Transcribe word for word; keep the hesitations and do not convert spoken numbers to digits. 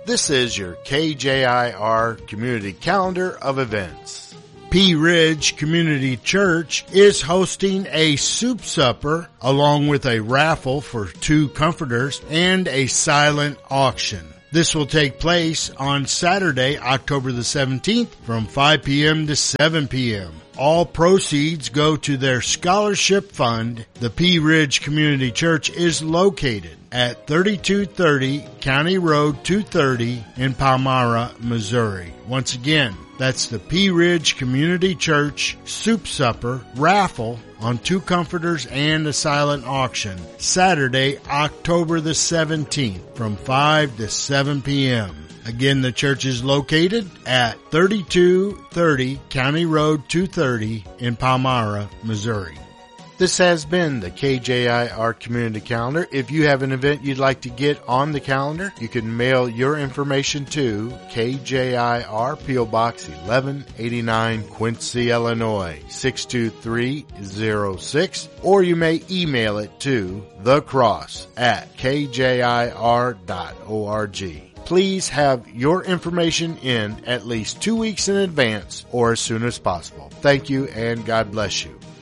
This is your K J I R Community Calendar of Events. Pea Ridge Community Church is hosting a soup supper along with a raffle for two comforters and a silent auction. This will take place on Saturday, October the seventeenth from five p.m. to seven p.m. All proceeds go to their scholarship fund. The Pea Ridge Community Church is located at thirty-two thirty County Road two thirty in Palmyra, Missouri. Once again, that's the Pea Ridge Community Church Soup Supper Raffle on two comforters and a silent auction, Saturday, October the seventeenth from five to seven p.m. Again, the church is located at thirty-two thirty County Road two thirty in Palmyra, Missouri. This has been the K J I R Community Calendar. If you have an event you'd like to get on the calendar, you can mail your information to K J I R, P O. Box eleven eighty-nine, Quincy, Illinois, six two three zero six, or you may email it to thecross at k j i r dot org. Please have your information in at least two weeks in advance or as soon as possible. Thank you and God bless you.